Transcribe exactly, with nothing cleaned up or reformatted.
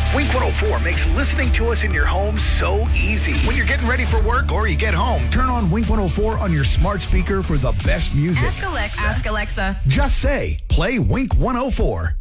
Wink one oh four makes listening to us in your home so easy. When you're getting ready for work or you get home, turn on Wink one oh four on your smart speaker for the best music. Ask Alexa. Ask Alexa. Just say, play Wink one oh four.